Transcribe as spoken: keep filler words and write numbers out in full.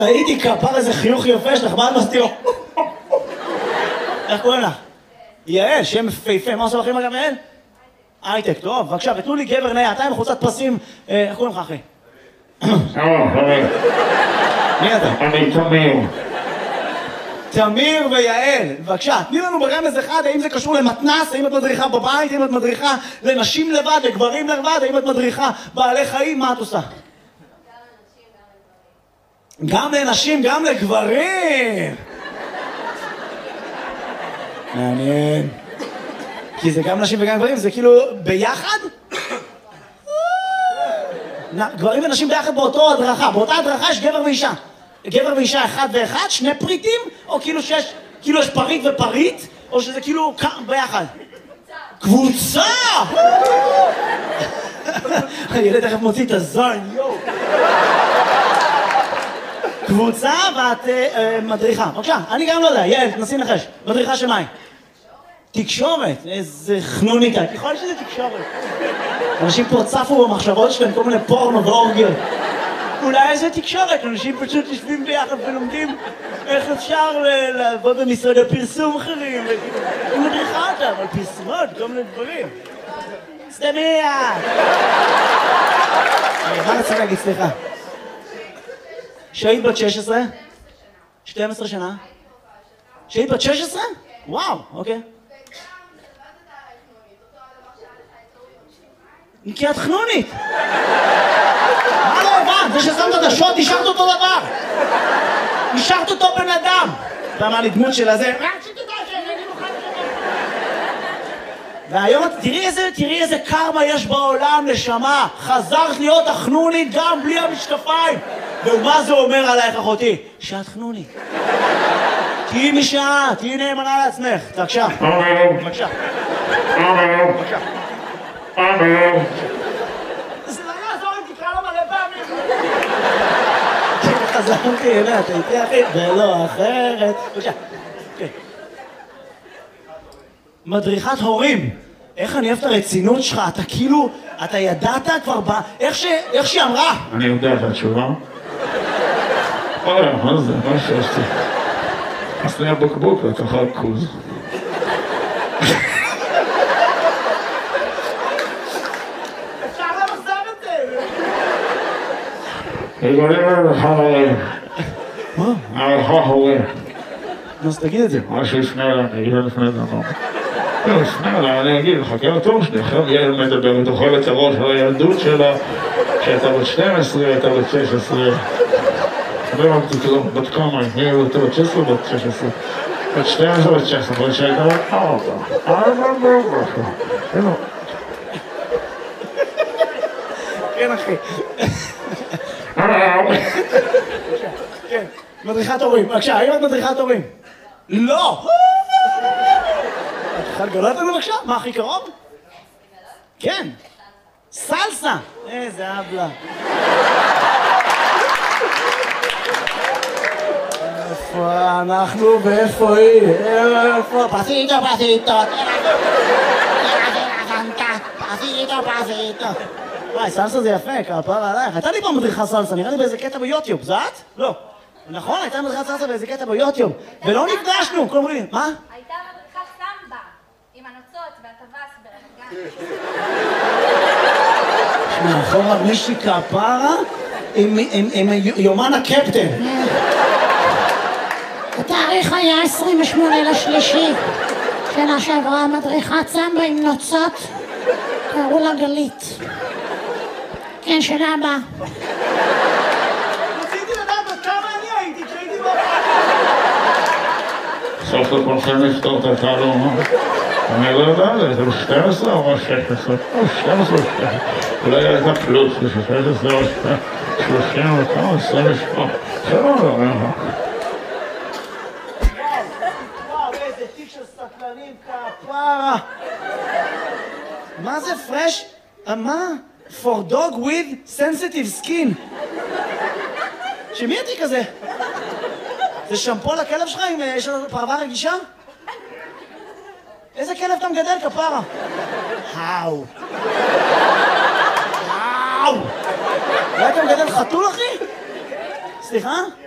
ראיתי כפר איזה חיוך יפה שלך, מה את מסתירו? איך קוראים לך? יעל, שם מפהפה, מה עושה לכם אגב יעל? הייטק, טוב, בבקשה, ותנו לי גבר נאה, אתה עם חולצת פסים, איך קוראים לך אחי? שלום, חבר. מי אתה? אני תמיר. תמיר ויעל, בבקשה, תני לנו ברמז אחד, האם זה קשור למתנס, האם את מדריכה בבית, האם את מדריכה לנשים לבד, לגברים לבד, האם את מדריכה בעלי חיים, מה את עושה? גם לנשים, גם לגברים! מעניין. כי זה גם נשים וגם גברים, זה כאילו ביחד? גברים ונשים ביחד באותו הדרכה, באותה הדרכה יש גבר ואישה. גבר ואישה אחד ואחד, שני פריטים, או כאילו שיש, כאילו יש פריט ופריט, או שזה כאילו ביחד? קבוצה! הילד תכף מוציא את הזין, יואו! קבוצה ואת מדריכה. בבקשה, אני גם לא יודע, יעל, תנסי לנחש. מדריכה של מה? תקשורת. איזה חנוניקה, ככל שזה תקשורת. אנשים פה צפו במחשבות שלהם כל מיני פורנו ואורגיות. אולי איזה תקשורת, אנשים פשוט יושבים ביחד ולומדים איך אפשר לעבוד במשרדי פרסום אחרים. היא מדריכה אותם על פרסומות, כל מיני דברים. סתמיה! מה רצית להגיד, סליחה? שהיית בת שש עשרה? שתים עשרה שנה? שהיית בת שש עשרה? וואו, אוקיי. כי את חנונית! מה לא הבנת? זה ששמת את השוט, נשארת אותו דבר! נשארת אותו בן אדם! אתה אמר לי דמות של הזה... והיום תראי איזה, תראי איזה קרמה יש בעולם, נשמה. חזרת להיות החנונית גם בלי המשקפיים. ומה זה אומר עלייך אחותי? שאת חנונית. תהיי משעה, תהיי נאמנה לעצמך. בבקשה. בבקשה. בבקשה. זה לא יעזור אם תקרא לו מלא פעמים. חזרתי אליה, אתה איתי אחי, ולא אחרת. בבקשה. מדריכת הורים. איך אני אוהב את הרצינות שלך, אתה כאילו, אתה ידעת כבר ב... איך ש... איך שהיא אמרה? אני יודע את התשובה. אוי, מה זה? מה שעשתי? עשתי הבקבוק לתוכל כוז. אפשר למחזר את זה! יגולים לך הורים. מה? עליך הורים. אז תגיד את זה. מה שיפנה אליי, אני אגיד לפני דבר. לא, יפנה אליי, אני אגיד, חכה לתור שניכם, ילד מדבר, ותאכל את הראש על הילדות שלה, שהייתה בת שתים עשרה, הייתה בת שש עשרה. לא אמרתי כלום, בת כמה, היא הייתה בת שש עשרה, בת שש עשרה. בת שתים עשרה, בת שש עשרה, בת שהייתה בת ארבע. ארבע, ארבע, ארבע. כן, אחי. כן, מדריכת הורים. בבקשה, האם את מדריכת הורים? לא! את יכולה לגלות לנו בבקשה? מה הכי קרוב? כן. סלסה! איזה אבלה. איפה אנחנו ואיפה היא? איפה? פסיטו, פסיטו. פסיטו, פסיטו. וואי, סלסה זה יפה, כפר עלייך. הייתה לי פעם מדריכה סלסה, נראה לי באיזה קטע ביוטיוב, זה את? לא. נכון, הייתה מדריכת סלסה באיזה קטע ביוטיוב. ולא נפגשנו, כל אומרים, מה? הייתה מדריכת סמבה, עם הנוצות והטווס ברמת גן. מאחורה מישהי כפרה עם יומן הקפטן. התאריך היה עשרים ושמונה לשלישי. שנה שעברה מדריכת סמבה עם נוצות. קראו לה גלית. כן, שנה הבאה. רציתי לדעת עד כמה אני הייתי, כשהייתי בבית. סוף סוף הולכים לפתור את התעלום. אני לא יודע, זה ב-שתים עשרה או שש עשרה? או שתים עשרה או שתים עשרה. אולי הייתה פלוס, זה שש עשרה או שלושים וכמה, עשרים ושמונה. זה לא לא, וואו, איזה תיק של סטלנים כפרה. מה זה פרש? מה? For dog with sensitive skin. שמי התיק הזה? זה שמפו לכלב שלך אם יש לו פרווה רגישה? איזה כלב אתה מגדל כפרה? האו. האו. אולי אתה מגדל חתול אחי? סליחה?